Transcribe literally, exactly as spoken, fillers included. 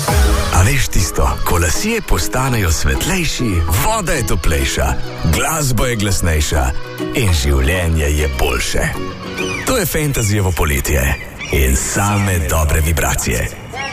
A veš tisto, ko lasje postanejo svetlejši, voda je toplejša, glasba je glasnejša in življenje je boljše. To je Fantasyjevo poletje in same dobre vibracije.